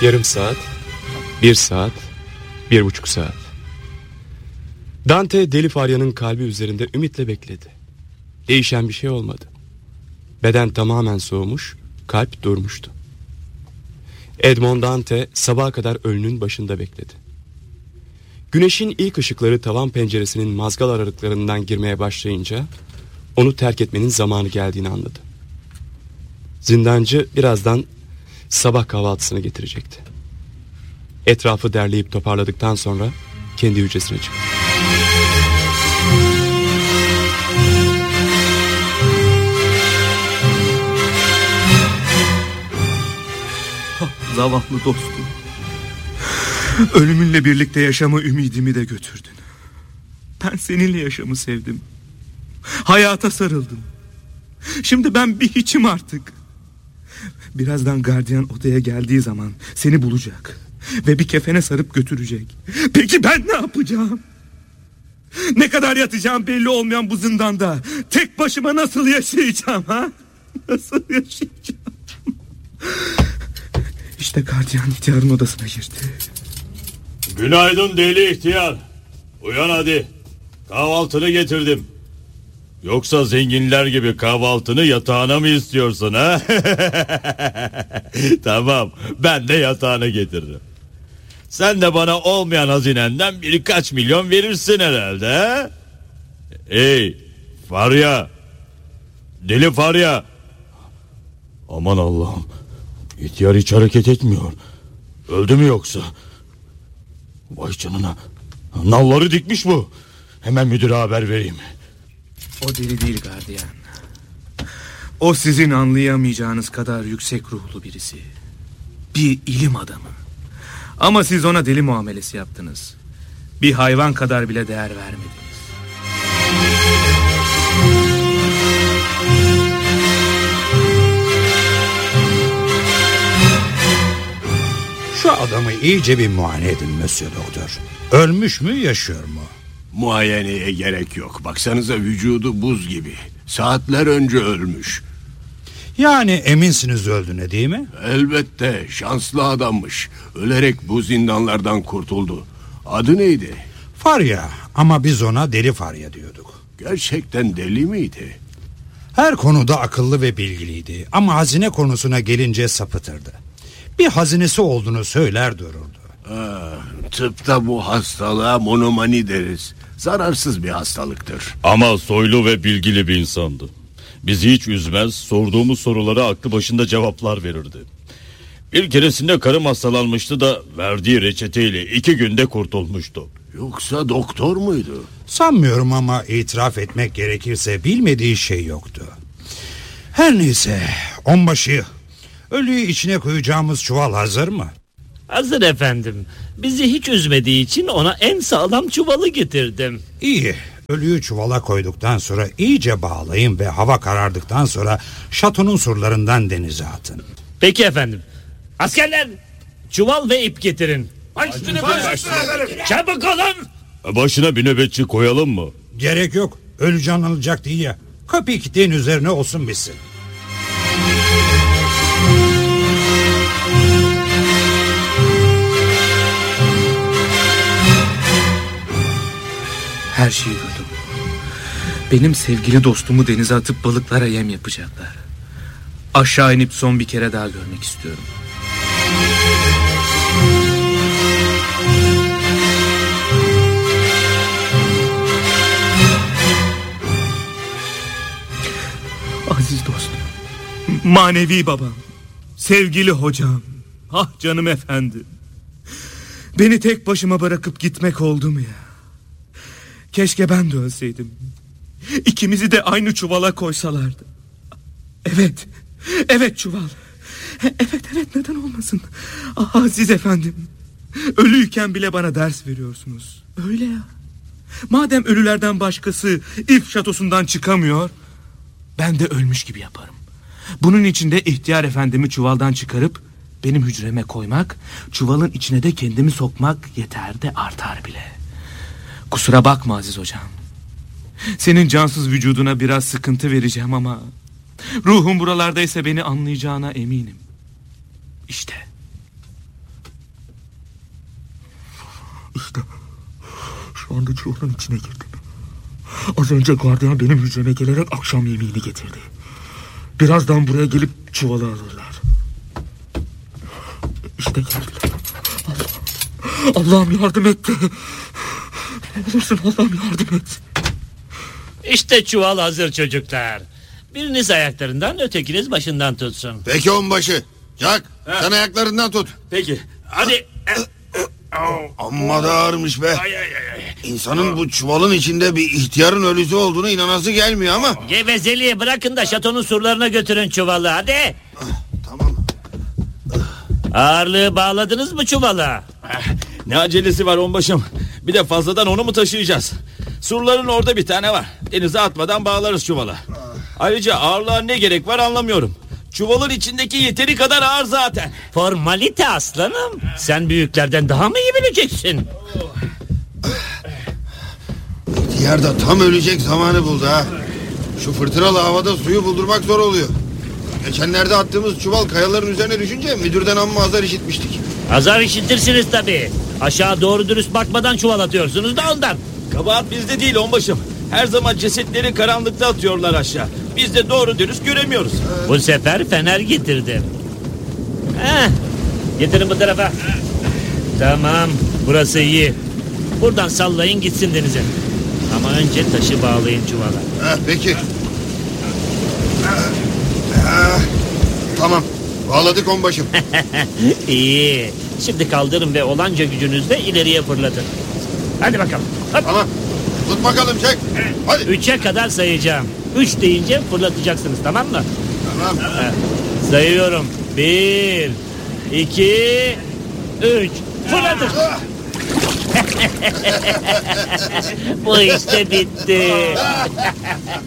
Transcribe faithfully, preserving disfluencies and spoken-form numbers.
Yarım saat, bir saat, bir buçuk saat. Dante Deli Farya'nın kalbi üzerinde ümitle bekledi. Değişen bir şey olmadı. Beden tamamen soğumuş, kalp durmuştu. Edmond Dante sabaha kadar ölünün başında bekledi. Güneşin ilk ışıkları tavan penceresinin mazgal aralıklarından girmeye başlayınca onu terk etmenin zamanı geldiğini anladı. Zindancı birazdan sabah kahvaltısını getirecekti. Etrafı derleyip toparladıktan sonra kendi hücresine çıktı. Zavallı dostum. Ölümünle birlikte yaşama ümidimi de götürdün. Ben seninle yaşamı sevdim. Hayata sarıldım. Şimdi ben bir hiçim artık. Birazdan gardiyan odaya geldiği zaman seni bulacak ve bir kefene sarıp götürecek. Peki ben ne yapacağım? Ne kadar yatacağım belli olmayan bu zindanda tek başıma nasıl yaşayacağım ha? Nasıl yaşayacağım? İşte gardiyan ihtiyarın odasına girdi. Günaydın deli ihtiyar. Uyan hadi. Kahvaltını getirdim. Yoksa zenginler gibi kahvaltını yatağına mı istiyorsun ha? Tamam, ben de yatağına getiririm. Sen de bana olmayan hazinenden birkaç milyon verirsin herhalde ha? Ey Farya, Deli Farya. Aman Allah'ım, ihtiyar hiç hareket etmiyor. Öldü mü yoksa? Vay canına, nalları dikmiş bu. Hemen müdüre haber vereyim. O deli değil gardiyan. O sizin anlayamayacağınız kadar yüksek ruhlu birisi. Bir ilim adamı. Ama siz ona deli muamelesi yaptınız. Bir hayvan kadar bile değer vermediniz. Şu adamı iyice bir muayene edin Monsieur Doktor. Ölmüş mü, yaşıyor mu? Muayeneye gerek yok. Baksanıza, vücudu buz gibi. Saatler önce ölmüş. Yani eminsiniz öldüğüne, değil mi? Elbette, şanslı adammış. Ölerek bu zindanlardan kurtuldu. Adı neydi? Farya, ama biz ona Deli Farya diyorduk. Gerçekten deli miydi? Her konuda akıllı ve bilgiliydi. Ama hazine konusuna gelince sapıtırdı. Bir hazinesi olduğunu söyler dururdu. Ha, tıpta bu hastalığa monomani deriz. Zararsız bir hastalıktır. Ama soylu ve bilgili bir insandı. Bizi hiç üzmez, sorduğumuz sorulara aklı başında cevaplar verirdi. Bir keresinde karım hastalanmıştı da verdiği reçeteyle iki günde kurtulmuştu. Yoksa doktor muydu? Sanmıyorum, ama itiraf etmek gerekirse bilmediği şey yoktu. Her neyse, onbaşı, ölüyü içine koyacağımız çuval hazır mı? Hazır efendim. Bizi hiç üzmediği için ona en sağlam çuvalı getirdim. İyi. Ölüyü çuvala koyduktan sonra iyice bağlayın ve hava karardıktan sonra şatonun surlarından denize atın. Peki efendim. Askerler, çuval ve ip getirin. Çabuk olun. Başına bir nöbetçi koyalım mı? Gerek yok. Ölü can alacak değil ya. Kapıyı kilitleyin, üzerine olsun bitsin. Her şeyi duydum. Benim sevgili dostumu denize atıp balıklara yem yapacaklar. Aşağı inip son bir kere daha görmek istiyorum. Aziz dostum, manevi babam, sevgili hocam, ah canım efendim. Beni tek başıma bırakıp gitmek oldu mu ya? Keşke ben de ölseydim. İkimizi de aynı çuvala koysalardı. Evet, evet çuval. Evet, evet, neden olmasın? Ah, Aziz efendim, ölüyken bile bana ders veriyorsunuz. Öyle ya. Madem ölülerden başkası İf şatosundan çıkamıyor, ben de ölmüş gibi yaparım. Bunun için de ihtiyar efendimi çuvaldan çıkarıp benim hücreme koymak, çuvalın içine de kendimi sokmak yeter de artar bile. Kusura bakma Aziz hocam. Senin cansız vücuduna biraz sıkıntı vereceğim ama ruhum buralardaysa beni anlayacağına eminim. İşte Şu anda çuvalın içine girdim. Az önce gardiyan benim hücreme gelerek akşam yemeğini getirdi. Birazdan buraya gelip çuvalı alırlar. İşte geldiler. Allah, Allah'ım yardım et. Ne olursun Allah'ım yardım et. İşte çuval hazır çocuklar. Biriniz ayaklarından, ötekiniz başından tutsun. Peki onbaşı. Jack, sen ayaklarından tut. Peki. Hadi. Amma da ağırmış be. İnsanın bu çuvalın içinde bir ihtiyarın ölüsü olduğunu inanası gelmiyor ama. Gevezeliği bırakın da şatonun surlarına götürün çuvalı hadi. Tamam. Ağırlığı bağladınız mı çuvala? Ne acelesi var onbaşım? Bir de fazladan onu mu taşıyacağız? Surların orada bir tane var. Denize atmadan bağlarız çuvala. Ayrıca ağırlığa ne gerek var anlamıyorum. Çuvalın içindeki yeteri kadar ağır zaten. Formalite aslanım. Sen büyüklerden daha mı iyi bileceksin? İhtiyar da tam ölecek zamanı buldu ha. Şu fırtınalı havada suyu buldurmak zor oluyor. Geçenlerde attığımız çuval kayaların üzerine düşünce müdürden amma azar işitmiştik. Azar işitirsiniz tabii. Aşağı doğru dürüst bakmadan çuval atıyorsunuz da ondan. Kabahat bizde değil onbaşım. Her zaman cesetleri karanlıkta atıyorlar aşağı. Biz de doğru dürüst göremiyoruz. Bu sefer fener getirdim. Heh, getirin bu tarafa. Tamam, burası iyi. Buradan sallayın gitsin denize. Ama önce taşı bağlayın çuvala. Heh, peki. Ha, tamam. Bağladık onbaşım. İyi. Şimdi kaldırın ve olanca gücünüzle ileriye fırlatın. Hadi bakalım. Hop. Tamam. Tut bakalım çek. Hadi. Üçe kadar sayacağım. Üç deyince fırlatacaksınız, tamam mı? Tamam. Evet. Sayıyorum. Bir, iki, üç. Fırlatın. Bu işte bitti.